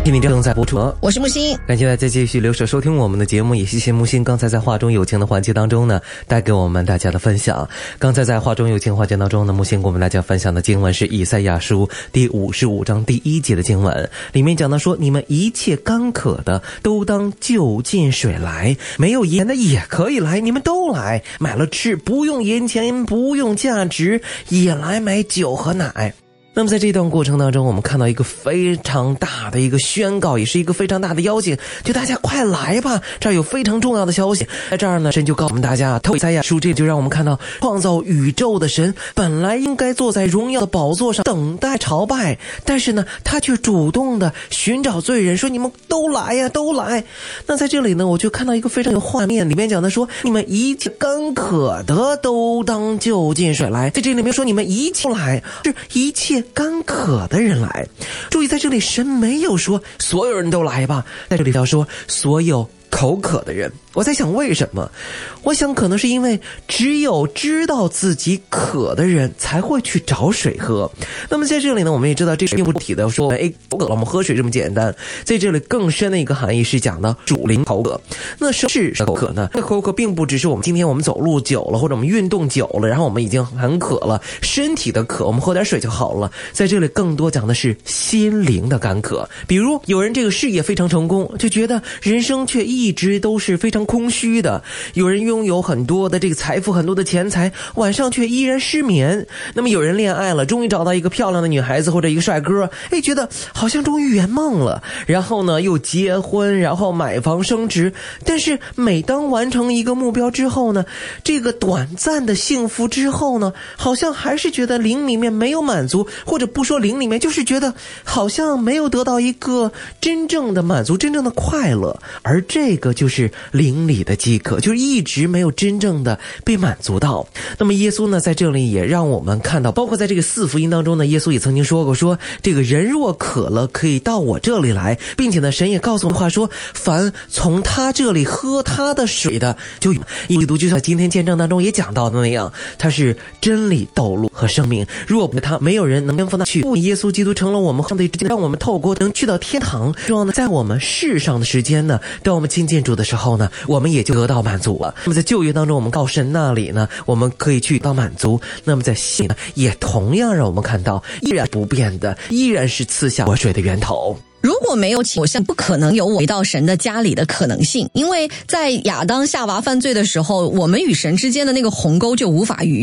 今天正在播出， 我是木星， 感谢大家继续留守收听我们的节目，也谢谢木星刚才在话中有情的环节当中呢，带给我们大家的分享。刚才在话中有情环节当中呢，木星给我们大家分享的经文是以赛亚书第55章第1节的经文，里面讲到说，你们一切干渴的都当就近水来，没有盐的也可以来，你们都来，买了吃，不用盐钱，不用价值，也来买酒和奶。那么在这段过程当中，我们看到一个非常大的一个宣告，也是一个非常大的邀请，就大家快来吧，这儿有非常重要的消息。在这儿呢，神就告诉我们大家，透过以赛亚书，这就让我们看到创造宇宙的神本来应该坐在荣耀的宝座上等待朝拜，但是呢，他却主动的寻找罪人，说你们都来呀，都来。那在这里呢，我就看到一个非常有画面，里面讲的说，你们一切干渴的都当就近水来，在这里面说你们一切来，是一切干渴的人来。注意，在这里神没有说所有人都来吧，在这里要说所有口渴的人。我在想为什么，我想可能是因为只有知道自己渴的人才会去找水喝。那么在这里呢，我们也知道这并不体的说口渴了我们喝水这么简单，在这里更深的一个含义是讲的属灵口渴。那什么是口渴呢？这口渴并不只是我们今天我们走路久了或者我们运动久了，然后我们已经很渴了，身体的渴我们喝点水就好了。在这里更多讲的是心灵的干渴。比如有人这个事业非常成功，就觉得人生却一直都是非常空虚的，有人拥有很多的这个财富，很多的钱财，晚上却依然失眠。那么有人恋爱了，终于找到一个漂亮的女孩子或者一个帅哥，觉得好像终于圆梦了，然后呢又结婚，然后买房升职。但是每当完成一个目标之后呢，这个短暂的幸福之后呢，好像还是觉得灵里面没有满足，或者不说灵里面，就是觉得好像没有得到一个真正的满足，真正的快乐。而这个就是灵里的饥渴，就是一直没有真正的被满足到。那么耶稣呢，在这里也让我们看到，包括在这个4福音当中呢，耶稣也曾经说过，说这个人若渴了，可以到我这里来，并且呢，神也告诉我们话说，凡从他这里喝他的水的，就有基督，就像今天见证当中也讲到的那样，他是真理、道路和生命。若不他，没有人能跟他去。耶稣基督成了我们让我们透过能去到天堂。希望呢，在我们世上的时间呢，当我们亲近主的时候呢，我们也就得到满足了。那么在旧约当中，我们到神那里呢，我们可以去到满足。那么在新呢，也同样让我们看到，依然不变的，依然是赐下活水的源头。 如果没有我想不可能有回到神的家里的可能性，因为在亚当夏娃犯罪的时候，我们与神之间的那个鸿沟就无法逾